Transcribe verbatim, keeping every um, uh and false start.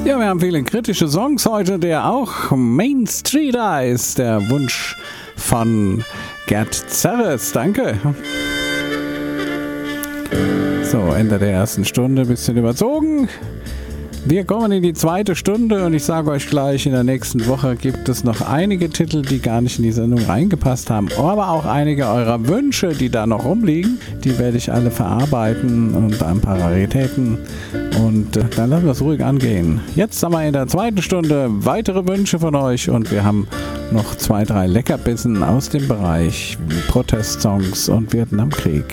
Ja, wir haben viele kritische Songs heute, der auch Main Street Eyes, der Wunsch von Gerd Zerres. Danke. So, Ende der ersten Stunde, bisschen überzogen. Wir kommen in die zweite Stunde und ich sage euch gleich, in der nächsten Woche gibt es noch einige Titel, die gar nicht in die Sendung reingepasst haben, aber auch einige eurer Wünsche, die da noch rumliegen, die werde ich alle verarbeiten und ein paar Raritäten und äh, dann lassen wir es ruhig angehen. Jetzt haben wir in der zweiten Stunde weitere Wünsche von euch und wir haben noch zwei, drei Leckerbissen aus dem Bereich Protestsongs und Vietnamkrieg.